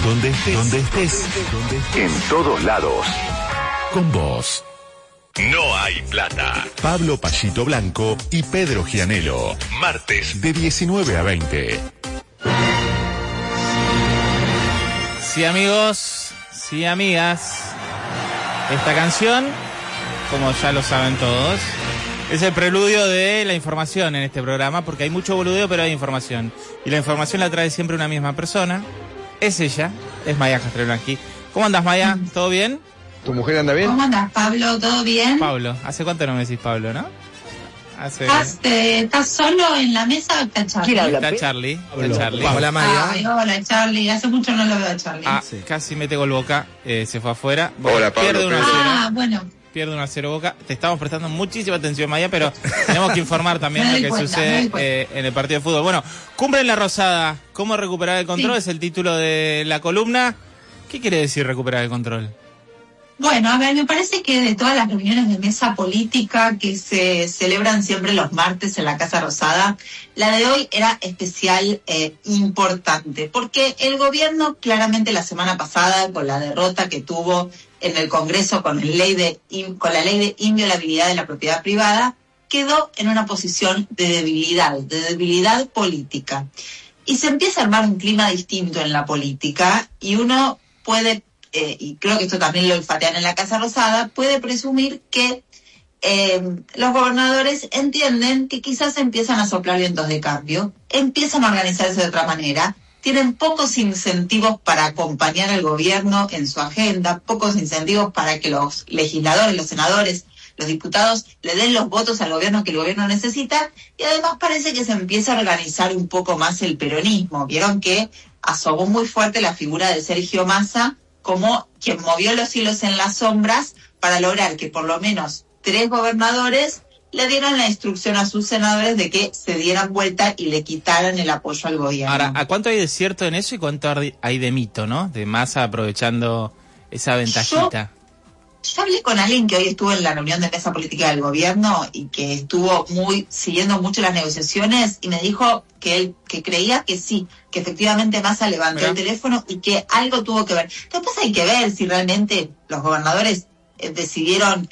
Donde estés. En todos lados. Con vos. No hay plata. Pablo Payito Blanco y Pedro Gianello. Martes de 19 a 20. Sí, amigos, sí, amigas. Esta canción, como ya lo saben todos, es el preludio de la información en este programa, porque hay mucho boludeo, pero hay información. Y la información la trae siempre una misma persona. Es ella, es Maya Castrelblanqui. ¿Cómo andas, Maya? ¿Todo bien? ¿Tu mujer anda bien? ¿Cómo andas, Pablo? ¿Todo bien? Pablo, ¿hace cuánto no me decís Pablo, no? ¿Estás solo en la mesa o está Charlie? Está Charlie. Está Charlie. Hola, Maya. Ay, hola, Charlie. Hace mucho no lo veo a Charlie. Sí. Casi mete gol Boca, se fue afuera. Hola, Pablo. Pierde 1-0. Bueno. Pierde 1-0 Boca. Te estamos prestando muchísima atención, Maya, pero tenemos que informar también lo que sucede en el partido de fútbol. Bueno, cumbre en la Rosada. ¿Cómo recuperar el control? Sí. Es el título de la columna. ¿Qué quiere decir recuperar el control? Bueno, a ver, me parece que de todas las reuniones de mesa política que se celebran siempre los martes en la Casa Rosada, la de hoy era especial importante, porque el gobierno claramente la semana pasada, con la derrota que tuvo en el Congreso con la ley de inviolabilidad de la propiedad privada, quedó en una posición de debilidad política. Y se empieza a armar un clima distinto en la política y uno puede... y creo que esto también lo olfatean en la Casa Rosada, puede presumir que los gobernadores entienden que quizás empiezan a soplar vientos de cambio, empiezan a organizarse de otra manera, tienen pocos incentivos para acompañar al gobierno en su agenda, pocos incentivos para que los legisladores, los senadores, los diputados le den los votos al gobierno que el gobierno necesita, y además parece que se empieza a organizar un poco más el peronismo. Vieron que asomó muy fuerte la figura de Sergio Massa como quien movió los hilos en las sombras para lograr que por lo menos 3 gobernadores le dieran la instrucción a sus senadores de que se dieran vuelta y le quitaran el apoyo al gobierno. Ahora, ¿a cuánto hay de cierto en eso y cuánto hay de mito, no? De Massa aprovechando esa ventajita. Yo hablé con alguien que hoy estuvo en la reunión de mesa política del gobierno y que estuvo siguiendo mucho las negociaciones y me dijo que él creía que sí, que efectivamente Massa levantó el teléfono y que algo tuvo que ver. Después hay que ver si realmente los gobernadores decidieron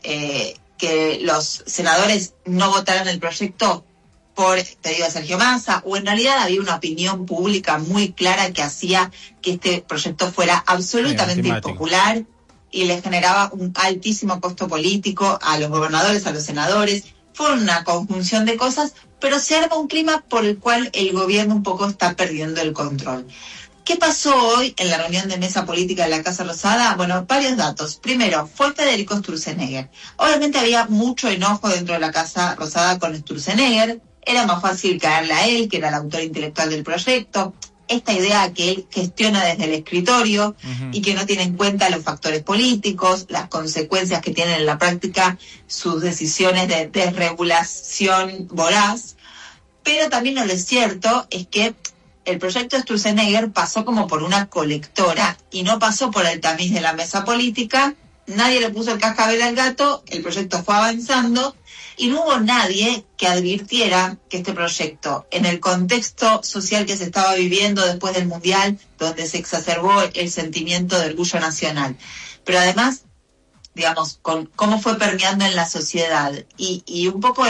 que los senadores no votaran el proyecto por pedido de Sergio Massa, o en realidad había una opinión pública muy clara que hacía que este proyecto fuera absolutamente impopular y les generaba un altísimo costo político a los gobernadores, a los senadores. Fue una conjunción de cosas, pero se arma un clima por el cual el gobierno un poco está perdiendo el control. ¿Qué pasó hoy en la reunión de mesa política de la Casa Rosada? Bueno, varios datos. Primero, fue Federico Sturzenegger. Obviamente había mucho enojo dentro de la Casa Rosada con Sturzenegger. Era más fácil caerle a él, que era el autor intelectual del proyecto. Esta idea que él gestiona desde el escritorio y que no tiene en cuenta los factores políticos, las consecuencias que tienen en la práctica sus decisiones de desregulación voraz. Pero también lo cierto es que el proyecto de Sturzenegger pasó como por una colectora y no pasó por el tamiz de la mesa política. Nadie le puso el cascabel al gato, el proyecto fue avanzando y no hubo nadie que advirtiera que este proyecto, en el contexto social que se estaba viviendo después del Mundial, donde se exacerbó el sentimiento de orgullo nacional, pero además, digamos, con cómo fue permeando en la sociedad y un poco,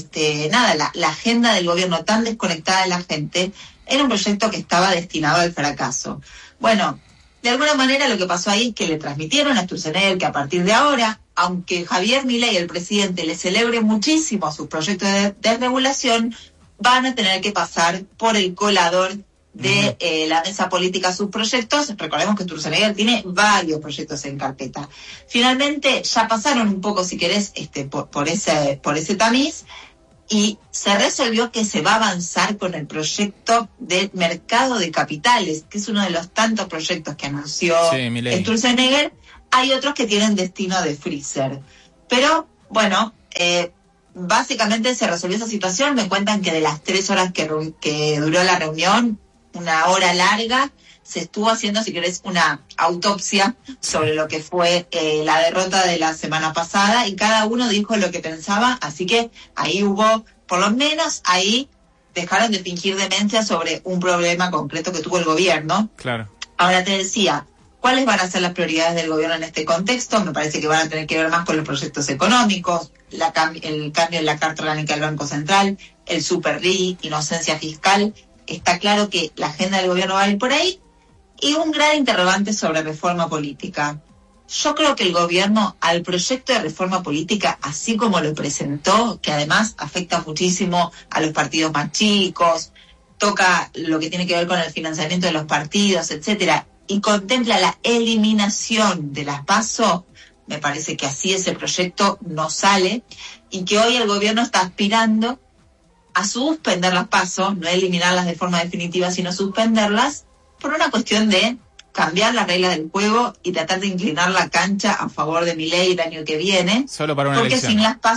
la agenda del gobierno tan desconectada de la gente, era un proyecto que estaba destinado al fracaso. Bueno, de alguna manera lo que pasó ahí es que le transmitieron a Sturzenegger que a partir de ahora, aunque Javier Milei, el presidente, le celebre muchísimo sus proyectos de desregulación, van a tener que pasar por el colador de la mesa política sus proyectos. Recordemos que Sturzenegger tiene varios proyectos en carpeta. Finalmente ya pasaron un poco, si querés, por ese tamiz, y se resolvió que se va a avanzar con el proyecto del mercado de capitales, que es uno de los tantos proyectos que anunció Sturzenegger. Hay otros que tienen destino de freezer. Pero, bueno, básicamente se resolvió esa situación. Me cuentan que de las 3 horas que duró la reunión, 1 hora larga, se estuvo haciendo, si querés, una autopsia sobre lo que fue la derrota de la semana pasada, y cada uno dijo lo que pensaba, así que ahí hubo, por lo menos ahí dejaron de fingir demencia sobre un problema concreto que tuvo el gobierno. Claro. Ahora te decía, ¿cuáles van a ser las prioridades del gobierno en este contexto? Me parece que van a tener que ver más con los proyectos económicos, el cambio en la Carta Orgánica del Banco Central, el Super RI, inocencia fiscal. Está claro que la agenda del gobierno va a ir por ahí. Y un gran interrogante sobre reforma política. Yo creo que el gobierno al proyecto de reforma política, así como lo presentó, que además afecta muchísimo a los partidos más chicos, toca lo que tiene que ver con el financiamiento de los partidos, etcétera, y contempla la eliminación de las PASO, me parece que así ese proyecto no sale, y que hoy el gobierno está aspirando a suspender las PASO, no eliminarlas de forma definitiva, sino suspenderlas, por una cuestión de cambiar las reglas del juego y tratar de inclinar la cancha a favor de Milei el año que viene. Solo para una porque elección.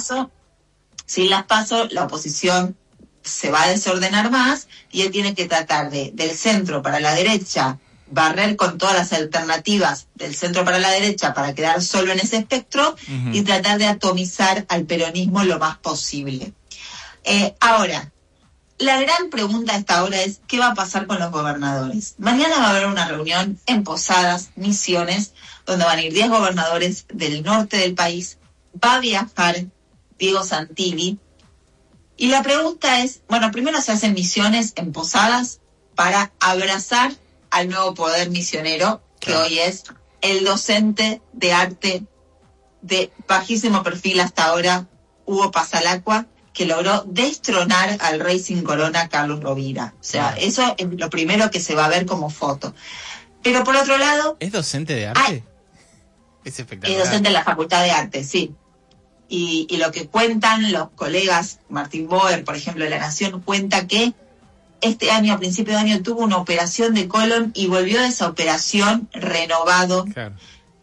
sin las PASO, la oposición se va a desordenar más y él tiene que tratar del centro para la derecha, barrer con todas las alternativas del centro para la derecha para quedar solo en ese espectro y tratar de atomizar al peronismo lo más posible. Ahora, la gran pregunta a esta hora es, ¿qué va a pasar con los gobernadores? Mañana va a haber una reunión en Posadas, Misiones, donde van a ir 10 gobernadores del norte del país. Va a viajar Diego Santilli. Y la pregunta es, bueno, primero se hacen misiones en Posadas para abrazar al nuevo poder misionero, que hoy es el docente de arte de bajísimo perfil hasta ahora, Hugo Pasalacqua, que logró destronar al rey sin corona Carlos Rovira. O sea, eso es lo primero que se va a ver como foto. Pero por otro lado... ¿Es docente de arte? Es espectacular. Es docente en la Facultad de Arte, sí. Y lo que cuentan los colegas, Martín Boer, por ejemplo, de La Nación, cuenta que este año, a principio de año, tuvo una operación de colon y volvió de esa operación renovado, Claro.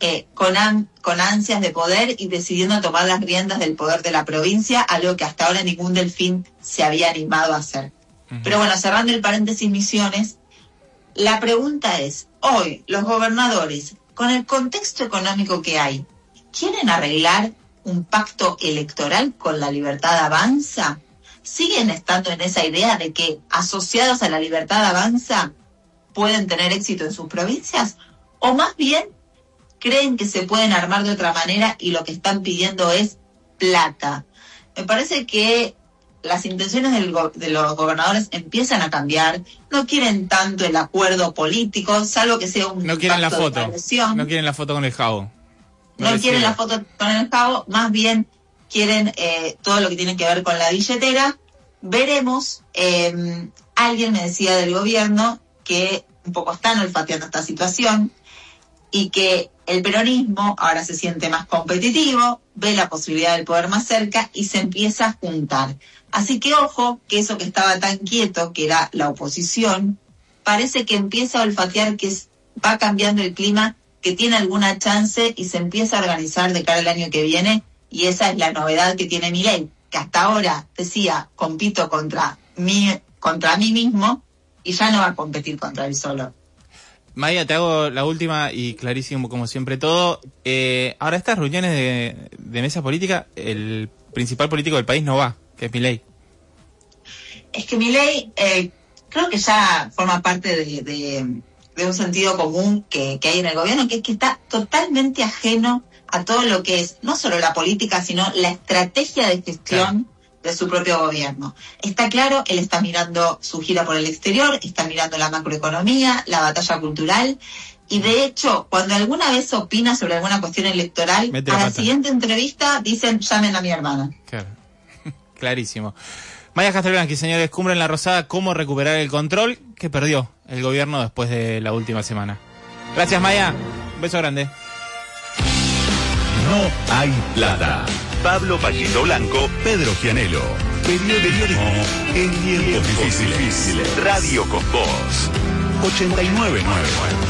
Con ansias de poder y decidiendo tomar las riendas del poder de la provincia, algo que hasta ahora ningún delfín se había animado a hacer. Pero bueno, cerrando el paréntesis Misiones, la pregunta es, hoy los gobernadores, con el contexto económico que hay, ¿quieren arreglar un pacto electoral con La Libertad Avanza? ¿Siguen estando en esa idea de que asociados a La Libertad Avanza pueden tener éxito en sus provincias? ¿O más bien creen que se pueden armar de otra manera y lo que están pidiendo es plata? Me parece que las intenciones de los gobernadores empiezan a cambiar. No quieren tanto el acuerdo político, salvo que sea un No quieren la pacto de foto. coalición. No quieren la foto con el Jabo. No quieren la foto con el Jabo, más bien quieren todo lo que tiene que ver con la billetera. Veremos. Alguien me decía del gobierno que un poco están olfateando esta situación y que el peronismo ahora se siente más competitivo, ve la posibilidad del poder más cerca y se empieza a juntar. Así que ojo, que eso que estaba tan quieto, que era la oposición, parece que empieza a olfatear que va cambiando el clima, que tiene alguna chance y se empieza a organizar de cara al año que viene, y esa es la novedad que tiene Milei, que hasta ahora decía, compito contra mí mismo, y ya no va a competir contra él solo. Maya, te hago la última y clarísimo como siempre todo. Ahora estas reuniones de mesa política, el principal político del país no va, que es Milei. Es que Milei creo que ya forma parte de un sentido común que hay en el gobierno, que es que está totalmente ajeno a todo lo que es no solo la política, sino la estrategia de gestión de su propio gobierno. Está claro, él está mirando su gira por el exterior, está mirando la macroeconomía, la batalla cultural, y de hecho, cuando alguna vez opina sobre alguna cuestión electoral, a la siguiente entrevista dicen, llamen a mi hermana. Claro, clarísimo. Maya Castelblanqui, señores, Cumbre en la Rosada, ¿cómo recuperar el control que perdió el gobierno después de la última semana? Gracias, Maya. Un beso grande. No hay plata. Pablo Pachito Blanco, Pedro Gianello. Periodismo en tiempos difíciles. Radio con Voz. 89.9.